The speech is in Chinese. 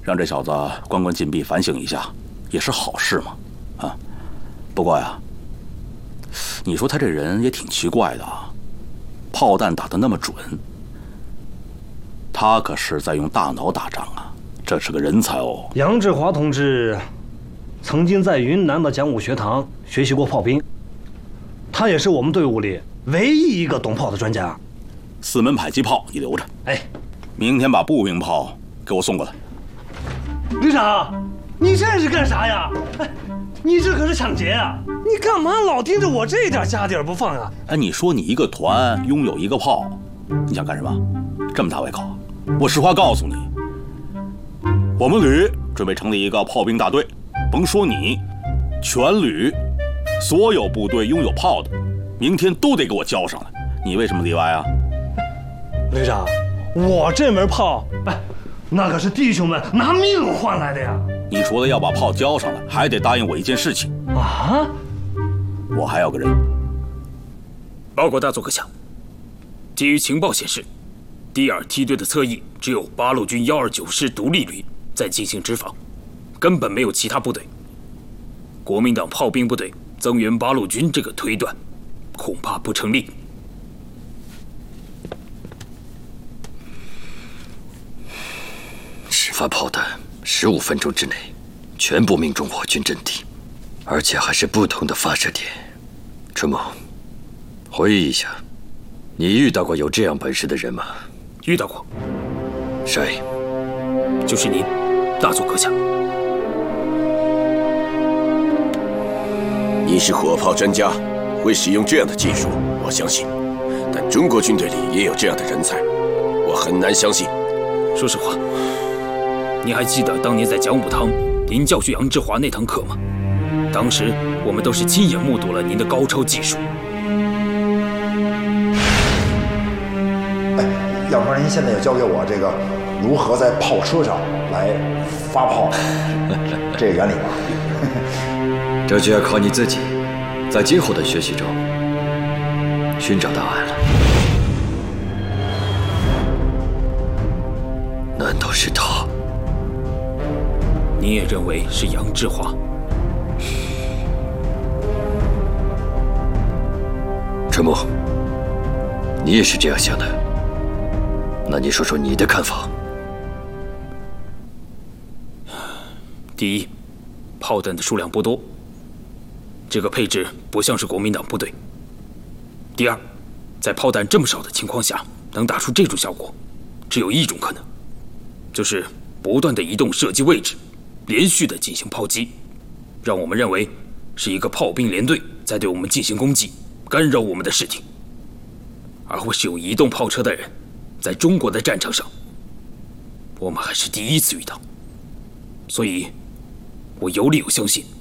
让这小子关关禁闭，反省一下，也是好事嘛。啊，不过呀，你说他这人也挺奇怪的啊，炮弹打得那么准，他可是在用大脑打仗啊，这是个人才哦。 杨志华同志曾经在云南的讲武学堂学习过炮兵，他也是我们队伍里唯一一个懂炮的专家。 4门迫击炮你留着， 哎， 明天把步兵炮给我送过来。 旅长，你这是干啥呀？哎，你这可是抢劫啊！你干嘛老盯着我这点家底儿不放啊？ 哎，你说你一个团拥有一个炮，你想干什么？这么大胃口？我实话告诉你，我们旅准备成立一个炮兵大队，甭说你，全旅所有部队拥有炮的，明天都得给我交上来。你为什么例外啊？ 旅长，我这门炮，哎，那可是弟兄们拿命换来的呀！ 你除了要把炮交上来，还得答应我一件事情啊！ 我还要个人。 报告大佐阁下，基于情报显示，第2梯队的侧翼只有八路军129师独立旅在进行值防，根本没有其他部队。国民党炮兵部队增援八路军这个推断，恐怕不成立。 10发炮弹，15分钟之内，全部命中我军阵地，而且还是不同的发射点。春某，回忆一下，你遇到过有这样本事的人吗？ 遇到过。 谁？ 就是您，大佐阁下。 你是火炮专家，会使用这样的技术，我相信。但中国军队里也有这样的人才，我很难相信。 说实话，您还记得当年在讲武堂您教训杨志华那堂课吗？当时我们都是亲眼目睹了您的高超技术。 哎，要不然您现在也教给我这个如何在炮车上来发炮这个原理吧。 这就要靠你自己，在今后的学习中寻找答案了。难道是他？ 你也认为是杨志华？ 春木，你也是这样想的？那你说说你的看法。 第一，炮弹的数量不多，这个配置不像是国民党部队。第二，在炮弹这么少的情况下，能打出这种效果，只有一种可能，就是不断的移动射击位置，连续的进行炮击，让我们认为是一个炮兵连队在对我们进行攻击，干扰我们的视听。而会使用移动炮车的人，在中国的战场上，我们还是第一次遇到，所以我有理由相信